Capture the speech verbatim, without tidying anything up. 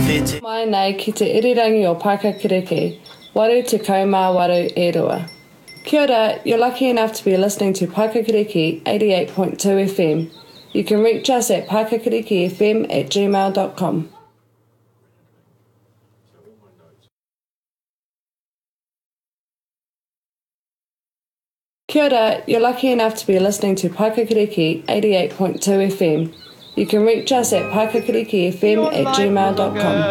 mawhine te... Mai nei ki te irirangi o Pakakiriki, waru te kaumā waru e rua. Kia ora, you're lucky enough to be listening to Pakakiriki eighty-eight point two F M. You can reach us at pakakirikifm at gmail dot com. Kia ora, you're lucky enough to be listening to Pakakiriki eighty-eight point two F M. You can reach us at pakakirikifm at gmail dot com.